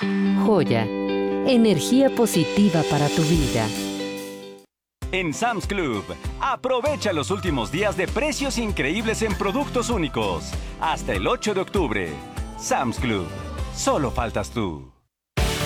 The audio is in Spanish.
Joya, energía positiva para tu vida. En Sam's Club, aprovecha los últimos días de precios increíbles en productos únicos. Hasta el 8 de octubre. Sam's Club. Solo faltas tú.